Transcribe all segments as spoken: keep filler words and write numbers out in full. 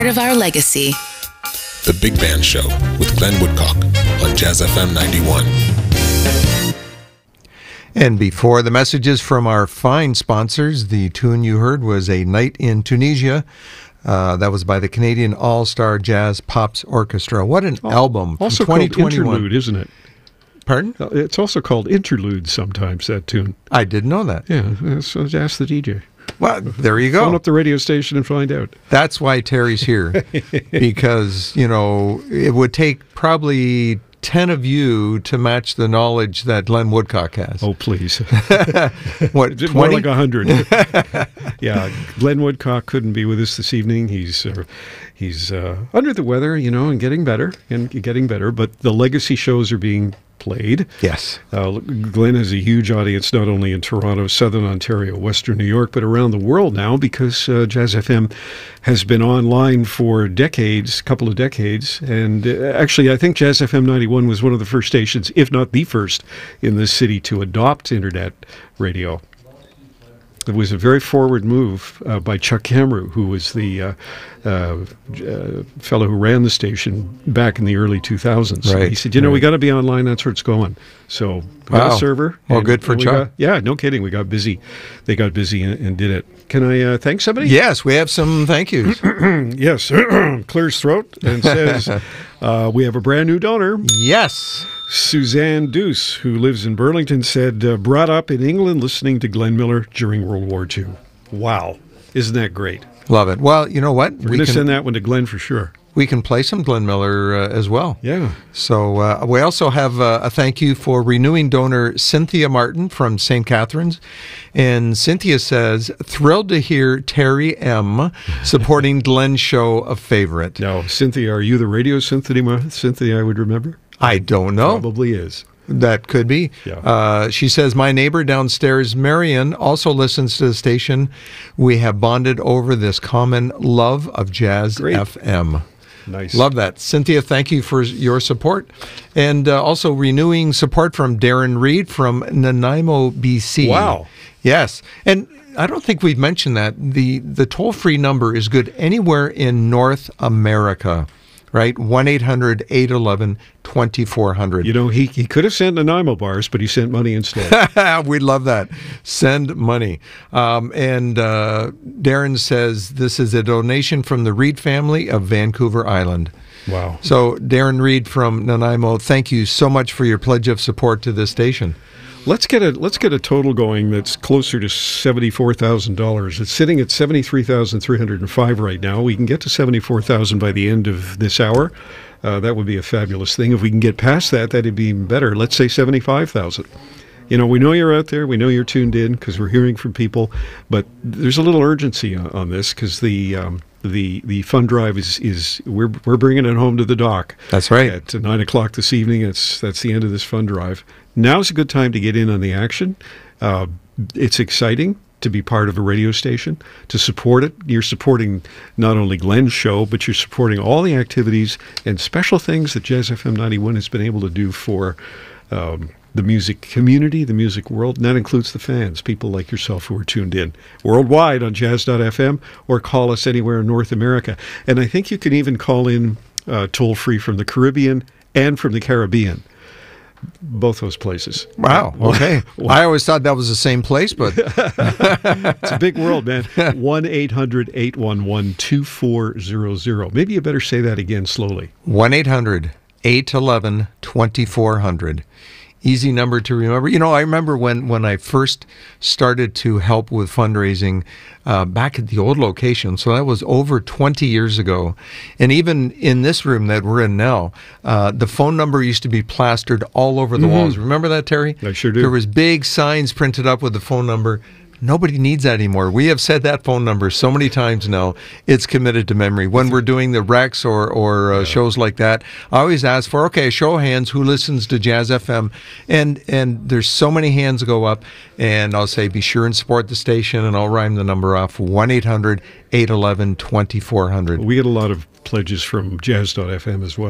of our legacy. The Big Band Show with Glenn Woodcock on Jazz F M ninety-one. And before the messages from our fine sponsors, the tune you heard was A Night in Tunisia. Uh, that was by the Canadian All-Star Jazz Pops Orchestra. What an oh, album from also twenty called twenty-one. Interlude, isn't it? Pardon? It's also called Interlude sometimes, that tune. I didn't know that. Yeah, so ask the D J. Well, there you go. Phone up the radio station and find out. That's why Terry's here. Because, you know, it would take probably ten of you to match the knowledge that Glenn Woodcock has. Oh, please. What, More twenty? like one hundred. Yeah, Glenn Woodcock couldn't be with us this evening. He's uh, he's uh, under the weather, you know, and getting better, and getting better. But the legacy shows are being played. Yes. Uh, Glenn has a huge audience, not only in Toronto, Southern Ontario, Western New York, but around the world now, because uh, Jazz F M has been online for decades, a couple of decades. And uh, actually, I think Jazz F M ninety-one was one of the first stations, if not the first, in this city to adopt internet radio. It was a very forward move uh, by Chuck Camrew, who was the uh, uh, uh, fellow who ran the station back in the early two thousands. Right, He said, you know, right. we got to be online. That's where it's going. So we got Wow. a server. Well, and- good for and we Chuck. got- yeah, no kidding. We got busy. They got busy and, and did it. Can I uh, thank somebody? Yes, we have some thank yous. Yes. Clears throat and says, uh, we have a brand new donor. Yes. Suzanne Deuce, who lives in Burlington, said, uh, brought up in England listening to Glenn Miller during World War Two. Wow. Isn't that great? Love it. Well, you know what? We're going to send that one to Glenn for sure. we can play some Glenn Miller uh, as well. Yeah. So uh, we also have uh, a thank you for renewing donor Cynthia Martin from Saint Catharines. And Cynthia says, thrilled to hear Terry M. supporting Glenn's show a favorite. Now, Cynthia, are you the radio Cynthia, Cynthia I would remember? I don't know. Probably is. That could be. Yeah. Uh, she says, my neighbor downstairs, Marion, also listens to the station. We have bonded over this common love of Jazz Great. F M. Nice. Love that. Cynthia, thank you for your support. And uh, also renewing support from Darren Reed from Nanaimo, B C. Wow. Yes. And I don't think we've mentioned that. The, the toll-free number is good anywhere in North America, right? one eight hundred eight one one twenty-four hundred. You know, he, he could have sent Nanaimo bars, but he sent money instead. We'd love that. Send money. Um, and uh, Darren says this is a donation from the Reed family of Vancouver Island. Wow. So, Darren Reed from Nanaimo, thank you so much for your pledge of support to this station. Let's get a let's get a total going that's closer to seventy-four thousand dollars. It's sitting at seventy-three thousand three hundred five right now. We can get to seventy-four thousand by the end of this hour. Uh, that would be a fabulous thing. If we can get past that, that'd be even better. Let's say seventy-five thousand. You know, we know you're out there. We know you're tuned in because we're hearing from people. But there's a little urgency on, on this because the um, the the fund drive is is we're we're bringing it home to the dock. That's right. At nine o'clock this evening. It's that's the end of this fund drive. Now's a good time to get in on the action. Uh, it's exciting to be part of a radio station, to support it. You're supporting not only Glenn's show, but you're supporting all the activities and special things that Jazz F M ninety-one has been able to do for um, the music community, the music world, and that includes the fans, people like yourself who are tuned in worldwide on jazz dot f m or call us anywhere in North America. And I think you can even call in uh, toll-free from the Caribbean and from the Caribbean. Both those places. Wow. Okay. I always thought that was the same place, but it's a big world, man. one eight hundred eight one one two four zero zero. Maybe you better say that again slowly. one eight hundred eight one one twenty-four hundred. Easy number to remember. You know, I remember when, when I first started to help with fundraising uh, back at the old location. So that was over twenty years ago. And even in this room that we're in now, uh, the phone number used to be plastered all over the Mm-hmm. walls. Remember that, Terry? I sure do. There was big signs printed up with the phone number. Nobody needs that anymore. We have said that phone number so many times now. It's committed to memory. When we're doing the Rex or, or uh, yeah. shows like that, I always ask for, okay, show of hands, who listens to Jazz F M? And and there's so many hands go up, and I'll say, be sure and support the station, and I'll rhyme the number off, one eight hundred eight one one twenty-four hundred. We get a lot of pledges from jazz dot f m as well.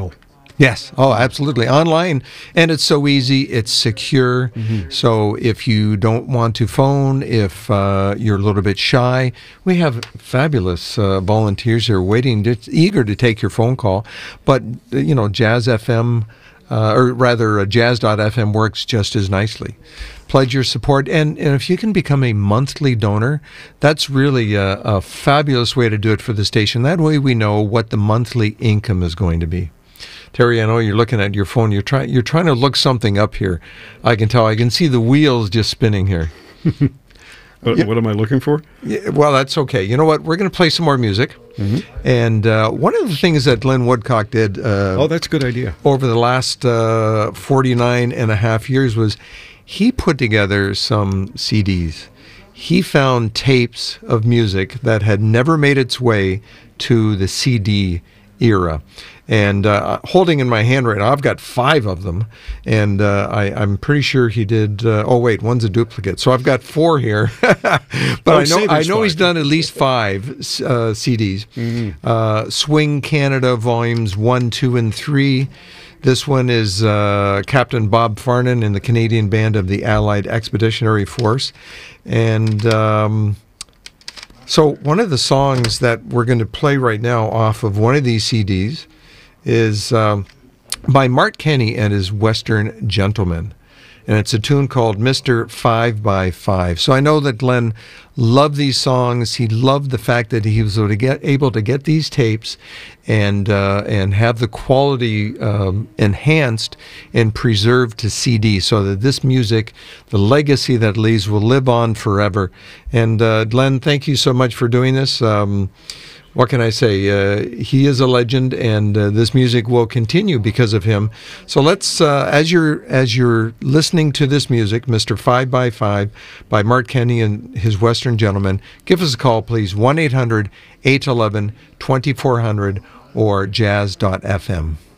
Yes. Oh, absolutely. Online. And it's so easy. It's secure. Mm-hmm. So if you don't want to phone, if uh, you're a little bit shy, we have fabulous uh, volunteers here waiting, to, eager to take your phone call. But, you know, Jazz F M, uh, or rather uh, jazz dot f m works just as nicely. Pledge your support. And, and if you can become a monthly donor, that's really a, a fabulous way to do it for the station. That way we know what the monthly income is going to be. Terry, I know you're looking at your phone. You're trying. You're trying to look something up here. I can tell. I can see the wheels just spinning here. what, yeah. what am I looking for? Yeah, well, that's okay. You know what? We're going to play some more music. Mm-hmm. And uh, one of the things that Glenn Woodcock did. Uh, oh, that's a good idea. Over the last uh, forty-nine and a half years was he put together some C Ds. He found tapes of music that had never made its way to the C D era. And uh, holding in my hand right now, I've got five of them, and uh, I, I'm pretty sure he did. Uh, oh wait, one's a duplicate, so I've got four here. but oh, I know I know five. He's done at least five uh, C Ds. Mm-hmm. uh, Swing Canada Volumes One, Two, and Three. This one is uh, Captain Bob Farnan in the Canadian Band of the Allied Expeditionary Force, and. Um, So one of the songs that we're going to play right now off of one of these C Ds is um, by Mark Kenny and his Western Gentlemen. And it's a tune called Mister Five by Five. So I know that Glenn loved these songs. He loved the fact that he was able to get, able to get these tapes and uh, and have the quality um, enhanced and preserved to C D, so that this music, the legacy that leaves, will live on forever. And uh, Glenn, thank you so much for doing this. Um, What can I say? Uh, he is a legend, and uh, this music will continue because of him. So let's, uh, as you're as you're listening to this music, Mister Five by Five by Mark Kenny and his Western Gentlemen, give us a call, please, one eight hundred eight one one two four zero zero or jazz dot f m.